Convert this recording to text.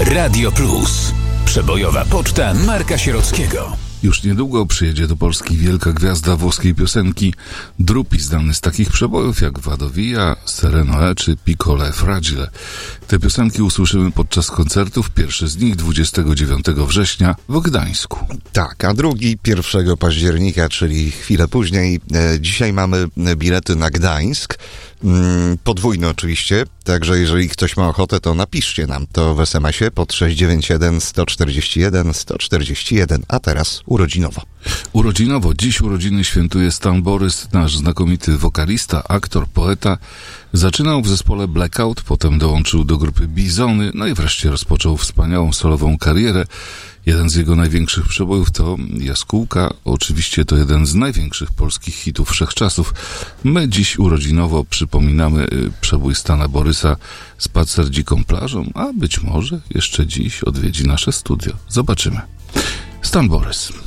Radio Plus. Przebojowa poczta Marka Sierockiego. Już niedługo przyjedzie do Polski wielka gwiazda włoskiej piosenki, Drupi, znany z takich przebojów jak Vado Via, Sereno E czy Piccole Fragile. Te piosenki usłyszymy podczas koncertów, pierwszy z nich 29 września w Gdańsku. Tak, a drugi 1 października, czyli chwilę później. Dzisiaj mamy bilety na Gdańsk. Podwójne oczywiście, także jeżeli ktoś ma ochotę, to napiszcie nam to w SMS-ie pod 697 141 141, a teraz urodzinowo. Urodzinowo. Dziś urodziny świętuje Stan Borys, nasz znakomity wokalista, aktor, poeta. Zaczynał w zespole Blackout, potem dołączył do grupy Bizony, no i wreszcie rozpoczął wspaniałą solową karierę. Jeden z jego największych przebojów to Jaskółka. Oczywiście to jeden z największych polskich hitów wszechczasów. My dziś urodzinowo przypominamy przebój Stana Borysa, Spacer dziką plażą, a być może jeszcze dziś odwiedzi nasze studio. Zobaczymy. Stan Borys.